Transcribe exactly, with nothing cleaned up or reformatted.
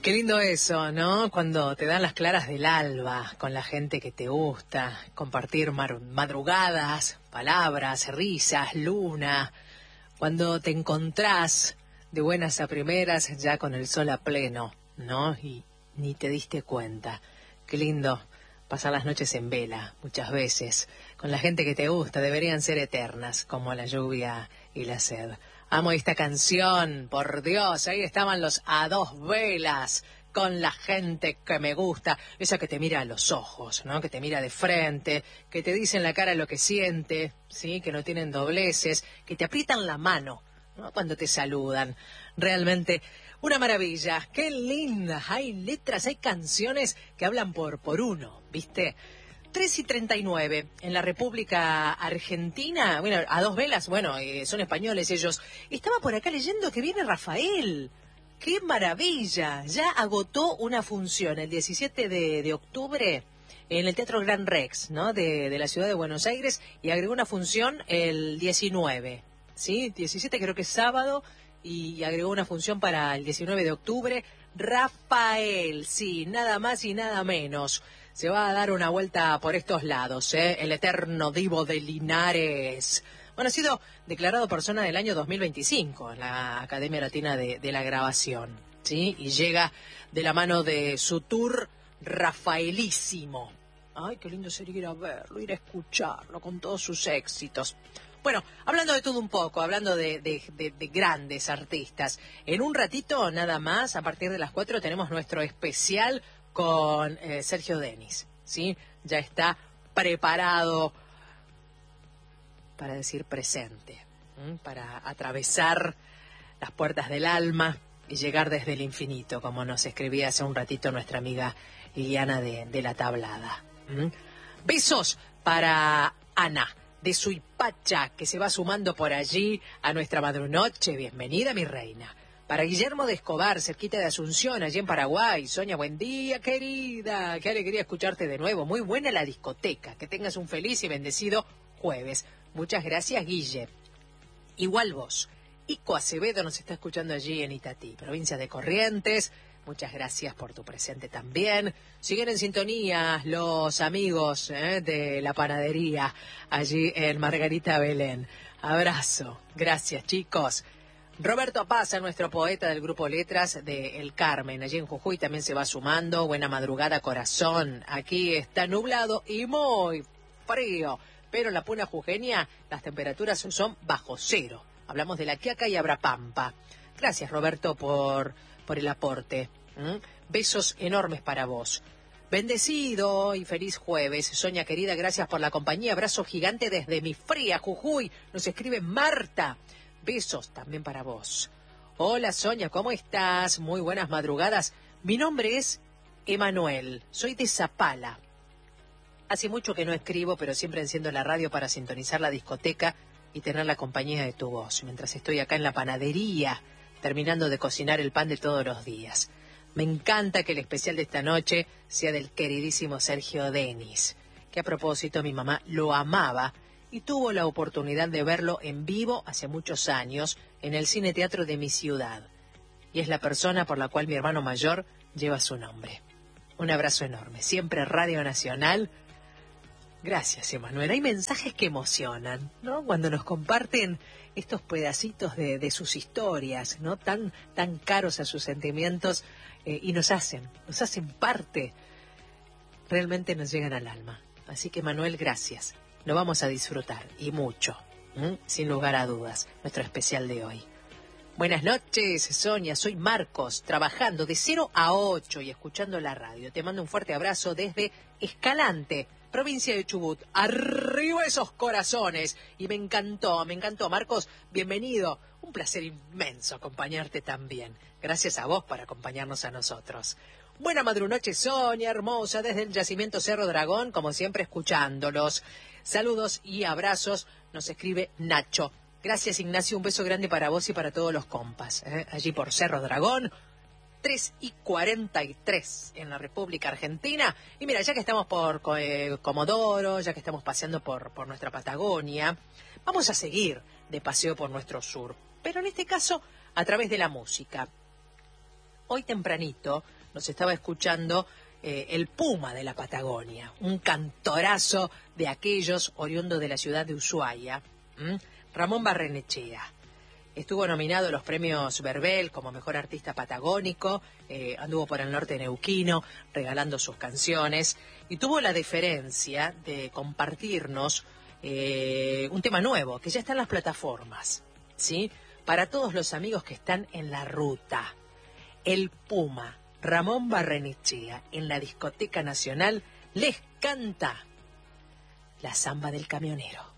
Qué lindo eso, ¿no? Cuando te dan las claras del alba con la gente que te gusta, compartir mar- madrugadas, palabras, risas, luna, cuando te encontrás de buenas a primeras ya con el sol a pleno, ¿no? Y ni te diste cuenta. Qué lindo pasar las noches en vela, muchas veces, con la gente que te gusta, deberían ser eternas, como la lluvia y la sed. Amo esta canción, por Dios, ahí estaban los a dos velas, con la gente que me gusta, esa que te mira a los ojos, ¿no? Que te mira de frente, que te dice en la cara lo que siente, ¿sí? Que no tienen dobleces, que te aprietan la mano, ¿no? Cuando te saludan. Realmente una maravilla, qué linda. Hay letras, hay canciones que hablan por, por uno, ¿viste? tres y treinta y nueve, en la República Argentina, bueno, a dos velas, bueno, eh, son españoles ellos. Estaba por acá leyendo que viene Rafael. ¡Qué maravilla! Ya agotó una función el diecisiete de octubre en el Teatro Gran Rex, ¿no? De, de la ciudad de Buenos Aires, y agregó una función el diecinueve, ¿sí? diecisiete creo que es sábado, y agregó una función para el diecinueve de octubre. Rafael, sí, nada más y nada menos. Se va a dar una vuelta por estos lados, ¿eh? El eterno divo de Linares. Bueno, ha sido declarado persona del año dos mil veinticinco en la Academia Latina de, de la Grabación, ¿sí? Y llega de la mano de su tour Rafaelísimo. Ay, qué lindo sería ir a verlo, ir a escucharlo con todos sus éxitos. Bueno, hablando de todo un poco, hablando de, de, de, de grandes artistas, en un ratito nada más, a partir de las cuatro, tenemos nuestro especial con eh, Sergio Denis, ¿sí? Ya está preparado para decir presente, ¿m? Para atravesar las puertas del alma y llegar desde el infinito, como nos escribía hace un ratito nuestra amiga Liliana de, de La Tablada. ¿M? Besos para Ana de Suipacha, que se va sumando por allí a nuestra madrunoche. Bienvenida, mi reina. Para Guillermo de Escobar, cerquita de Asunción, allí en Paraguay. Sonia, buen día, querida. Qué alegría escucharte de nuevo. Muy buena la discoteca. Que tengas un feliz y bendecido jueves. Muchas gracias, Guille. Igual vos. Ico Acevedo nos está escuchando allí en Itatí, provincia de Corrientes. Muchas gracias por tu presente también. Siguen en sintonía los amigos ¿eh? de la panadería allí en Margarita Belén. Abrazo. Gracias, chicos. Roberto Apaza, nuestro poeta del grupo Letras de El Carmen, allí en Jujuy también se va sumando. Buena madrugada, corazón. Aquí está nublado y muy frío, pero en la Puna Jujeña las temperaturas son bajo cero. Hablamos de La Quiaca y Abrapampa. Gracias, Roberto, por, por el aporte. ¿Mm? Besos enormes para vos. Bendecido y feliz jueves. Sonia, querida, gracias por la compañía. Abrazo gigante desde mi fría Jujuy. Nos escribe Marta. Besos también para vos. Hola, Sonia, ¿cómo estás? Muy buenas madrugadas. Mi nombre es Emanuel, soy de Zapala. Hace mucho que no escribo, pero siempre enciendo la radio para sintonizar la discoteca y tener la compañía de tu voz, mientras estoy acá en la panadería, terminando de cocinar el pan de todos los días. Me encanta que el especial de esta noche sea del queridísimo Sergio Denis, que a propósito mi mamá lo amaba, y tuvo la oportunidad de verlo en vivo hace muchos años en el Cine Teatro de mi ciudad. Y es la persona por la cual mi hermano mayor lleva su nombre. Un abrazo enorme. Siempre Radio Nacional. Gracias, Emanuel. Hay mensajes que emocionan, ¿no? Cuando nos comparten estos pedacitos de, de sus historias, ¿no? Tan, tan caros a sus sentimientos eh, y nos hacen, nos hacen parte. Realmente nos llegan al alma. Así que, Manuel, gracias. Lo vamos a disfrutar, y mucho, ¿m? Sin lugar a dudas, nuestro especial de hoy. Buenas noches, Sonia, soy Marcos, trabajando de cero a ocho y escuchando la radio. Te mando un fuerte abrazo desde Escalante, provincia de Chubut. ¡Arriba esos corazones! Y me encantó, me encantó, Marcos, bienvenido. Un placer inmenso acompañarte también. Gracias a vos por acompañarnos a nosotros. Buena madrunoche, Sonia, hermosa, desde el yacimiento Cerro Dragón, como siempre, escuchándolos. Saludos y abrazos, nos escribe Nacho. Gracias, Ignacio, un beso grande para vos y para todos los compas. ¿eh? Allí por Cerro Dragón, tres y cuarenta y tres en la República Argentina. Y mira, ya que estamos por eh, Comodoro, ya que estamos paseando por, por nuestra Patagonia, vamos a seguir de paseo por nuestro sur. Pero en este caso, a través de la música. hoy tempranito nos estaba escuchando eh, el Puma de la Patagonia, un cantorazo de aquellos oriundo de la ciudad de Ushuaia, ¿m? Ramón Barrenechea. Estuvo nominado a los premios Verbel como mejor artista patagónico, eh, anduvo por el norte neuquino regalando sus canciones y tuvo la deferencia de compartirnos eh, un tema nuevo que ya está en las plataformas, ¿sí? Para todos los amigos que están en la ruta. El Puma, Ramón Barrenechea, en la Discoteca Nacional, les canta La Zamba del Camionero.